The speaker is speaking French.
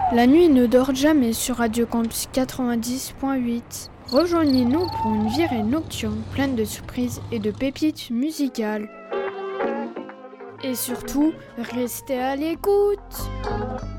La nuit ne dort jamais sur Radio Campus 90.8. Rejoignez-nous pour une virée nocturne pleine de surprises et de pépites musicales. Et surtout, restez à l'écoute.